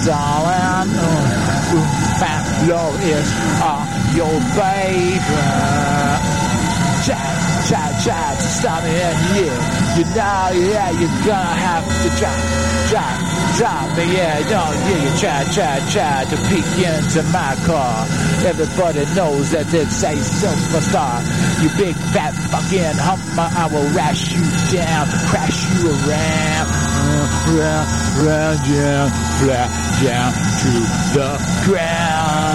darling. Fat love is your baby. Try to stop me in here. You know, yeah, you're gonna have to try me, yeah, you try to peek into my car. Everybody knows that it's a superstar. You big fat fucking hummer, I will rash you down, crash you around, round, yeah, flat down to the ground.